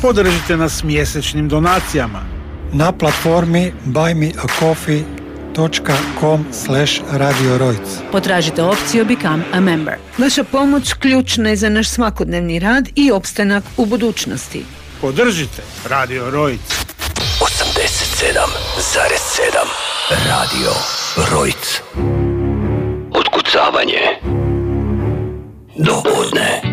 Podržite nas mjesečnim donacijama na platformi buymeacoffee.com/Radio Rojc. Potražite opciju Become a Member. Vaša pomoć ključna je za naš svakodnevni rad i opstanak u budućnosti. Podržite Radio Rojc. 87,7 Radio Rojc. Otkucavanje do podne.